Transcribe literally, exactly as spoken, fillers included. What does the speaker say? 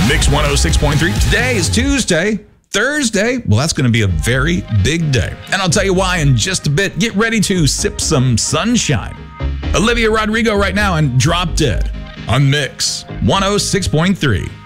Mix one oh six point three. Today is Tuesday. Thursday, well, that's going to be a very big day. And I'll tell you why in just a bit. Get ready to sip some sunshine. Olivia Rodrigo right now and Drop Dead on Mix one oh six point three.